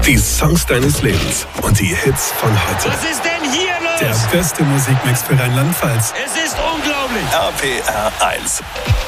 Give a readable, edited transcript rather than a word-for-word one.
Die Songs deines Lebens und die Hits von heute. Was ist denn hier los? Der beste Musikmix für Rheinland-Pfalz. Es ist unglaublich. RPR 1.